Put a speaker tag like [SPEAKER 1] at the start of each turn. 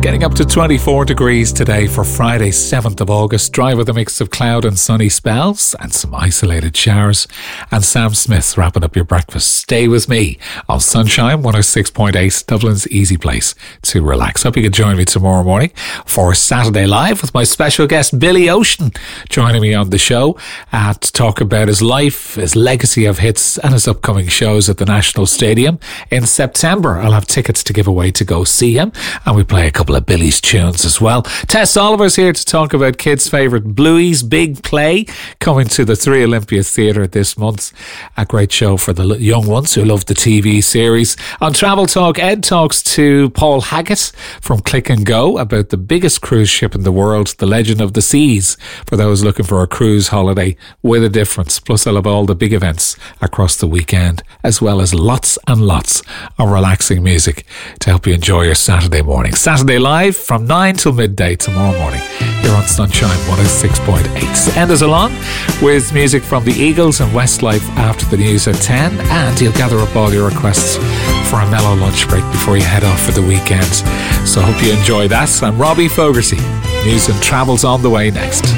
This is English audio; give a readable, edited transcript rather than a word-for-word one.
[SPEAKER 1] Getting up to 24 degrees today for Friday 7th of August. Dry with a mix of cloud and sunny spells and some isolated showers. And Sam Smith wrapping up your breakfast. Stay with me on Sunshine 106.8, Dublin's easy place to relax. Hope you can join me tomorrow morning for Saturday Live with my special guest Billy Ocean joining me on the show to talk about his life, his legacy of hits and his upcoming shows at the National Stadium. In September, I'll have tickets to give away to go see him, and we play a couple of Billy's tunes as well. Tess Oliver's here to talk about kids' favourite Bluey's big play coming to the Three Olympia Theatre this month. A great show for the young ones who love the TV series. On Travel Talk, Ed talks to Paul Haggett from Click and Go about the biggest cruise ship in the world, the Legend of the Seas, for those looking for a cruise holiday with a difference. Plus, I'll have all the big events across the weekend, as well as lots and lots of relaxing music to help you enjoy your Saturday morning. Saturday Live from 9 till midday tomorrow morning here on Sunshine 106.8. End us along with music from the Eagles and Westlife after the news at 10, and you'll gather up all your requests for a mellow lunch break before you head off for the weekend. So I hope you enjoy that. I'm Robbie Fogarty. News and travel's on the way next.